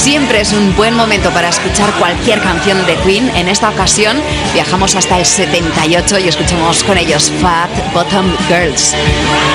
Siempre es un buen momento para escuchar cualquier canción de Queen. En esta ocasión viajamos hasta el 78 y escuchamos con ellos Fat Bottom Girls.